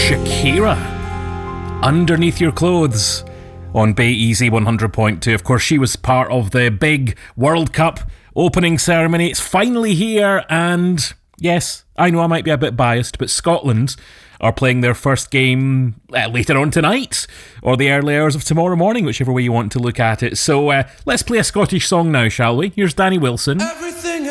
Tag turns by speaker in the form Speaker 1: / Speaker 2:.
Speaker 1: Shakira, Underneath Your Clothes, on Bay Easy 100.2. Of course, she was part of the big World Cup opening ceremony. It's finally here, and yes, I know I might be a bit biased, but Scotland are playing their first game later on tonight, or the early hours of tomorrow morning, whichever way you want to look at it. So let's play a Scottish song now, shall we? Here's Danny Wilson.
Speaker 2: Everything